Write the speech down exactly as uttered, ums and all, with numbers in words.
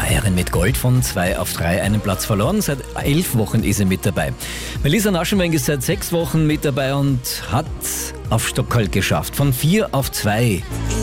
Österreicherin mit Gold von zwei auf drei, einen Platz verloren. Seit elf Wochen ist sie mit dabei. Melissa Naschenweng ist seit sechs Wochen mit dabei und hat auf Stockholm geschafft. Von vier auf zwei.